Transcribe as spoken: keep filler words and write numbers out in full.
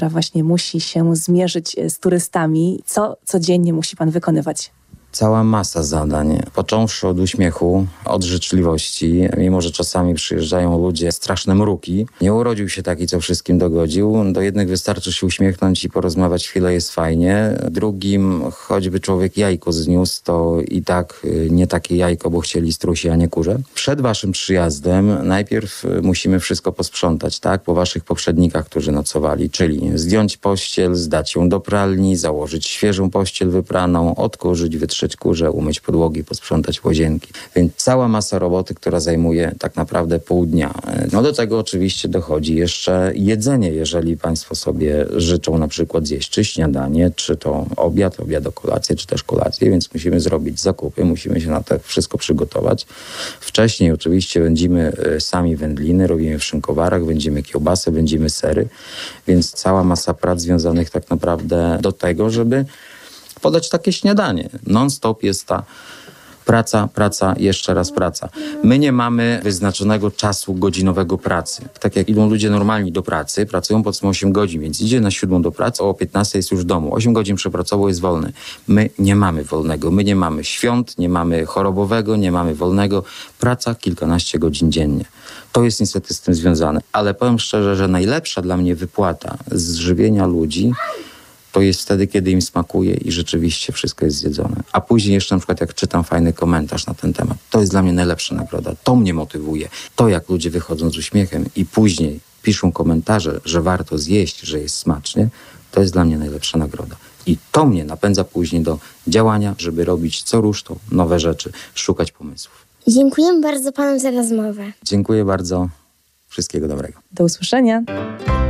która właśnie musi się zmierzyć z turystami. Co codziennie musi pan wykonywać? Cała masa zadań, począwszy od uśmiechu, od życzliwości, mimo że czasami przyjeżdżają ludzie, straszne mruki. Nie urodził się taki, co wszystkim dogodził. Do jednych wystarczy się uśmiechnąć i porozmawiać chwilę, jest fajnie. Drugim, choćby człowiek jajko zniósł, to i tak nie takie jajko, bo chcieli strusi, a nie kurze. Przed waszym przyjazdem najpierw musimy wszystko posprzątać, tak? Po waszych poprzednikach, którzy nocowali, czyli zdjąć pościel, zdać ją do pralni, założyć świeżą pościel wypraną, odkurzyć, wytrzeć kurze, umyć podłogi, posprzątać łazienki. Więc cała masa roboty, która zajmuje tak naprawdę pół dnia. No do tego oczywiście dochodzi jeszcze jedzenie, jeżeli państwo sobie życzą na przykład zjeść czy śniadanie, czy to obiad, obiad o kolację, czy też kolację, więc musimy zrobić zakupy, musimy się na to wszystko przygotować. Wcześniej oczywiście wędzimy sami wędliny, robimy w szynkowarach, wędzimy kiełbasę, wędzimy sery, więc cała masa prac związanych tak naprawdę do tego, żeby podać takie śniadanie. Non-stop jest ta praca, praca, jeszcze raz praca. My nie mamy wyznaczonego czasu godzinowego pracy. Tak jak idą ludzie normalni do pracy, pracują powiedzmy osiem godzin, więc idzie na siódmą do pracy, o piętnastej jest już w domu. osiem godzin przepracował, jest wolny. My nie mamy wolnego. My nie mamy świąt, nie mamy chorobowego, nie mamy wolnego. Praca kilkanaście godzin dziennie. To jest niestety z tym związane. Ale powiem szczerze, że najlepsza dla mnie wypłata z żywienia ludzi to jest wtedy, kiedy im smakuje i rzeczywiście wszystko jest zjedzone. A później jeszcze na przykład jak czytam fajny komentarz na ten temat, to jest dla mnie najlepsza nagroda. To mnie motywuje. To jak ludzie wychodzą z uśmiechem i później piszą komentarze, że warto zjeść, że jest smacznie, to jest dla mnie najlepsza nagroda. I to mnie napędza później do działania, żeby robić co rusz to nowe rzeczy, szukać pomysłów. Dziękujemy bardzo panu za rozmowę. Dziękuję bardzo. Wszystkiego dobrego. Do usłyszenia.